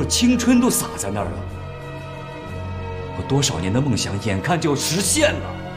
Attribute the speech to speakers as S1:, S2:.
S1: 青春都洒在那儿了。我多少年的梦想，眼看就要实现了。